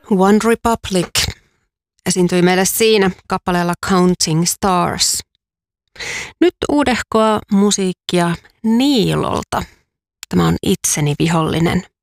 One Republic esiintyi meille siinä kappaleella Counting Stars. Nyt uudehkoa musiikkia Niilolta. Tämä on Itseni vihollinen.